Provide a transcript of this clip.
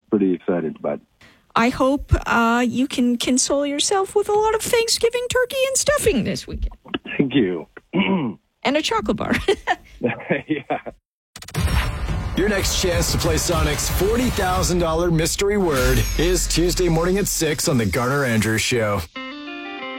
pretty excited, but I hope you can console yourself with a lot of Thanksgiving turkey and stuffing this weekend. thank you. And a chocolate bar. Yeah. Your next chance to play Sonic's $40,000 mystery word is Tuesday morning at 6 on The Garner Andrews Show.